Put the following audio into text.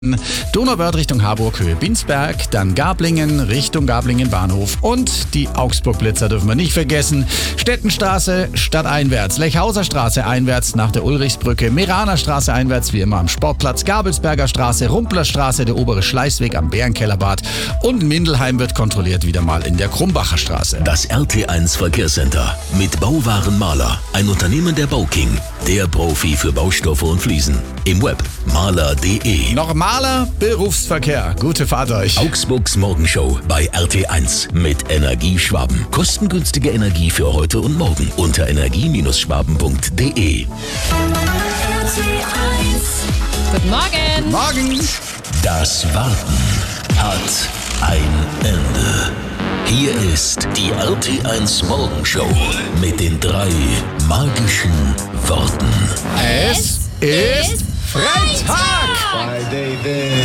Donauwörth Richtung Harburg, Höhe Binsberg, dann Gablingen Richtung Gablingen Bahnhof und die Augsburg-Blitzer dürfen wir nicht vergessen. Stettenstraße stadteinwärts, Lechhauser Straße einwärts nach der Ulrichsbrücke, Meraner Straße einwärts wie immer am Sportplatz, Gabelsberger Straße, Rumpler Straße, der obere Schleißweg am Bärenkellerbad und Mindelheim wird kontrolliert wieder mal in der Krumbacher Straße. Das RT1 Verkehrscenter mit Bauwaren Mahler, ein Unternehmen der Bauking, der Profi für Baustoffe und Fliesen. Im Web mahler.de. Normaler Berufsverkehr. Gute Fahrt euch. Augsburgs Morgenshow bei RT1 mit Energieschwaben. Kostengünstige Energie für heute und morgen unter energie-schwaben.de. Guten Morgen. Morgen. Das Warten hat ein Ende. Hier ist die RT1 Morgenshow mit den 3 magischen Worten. Es ist Freitag.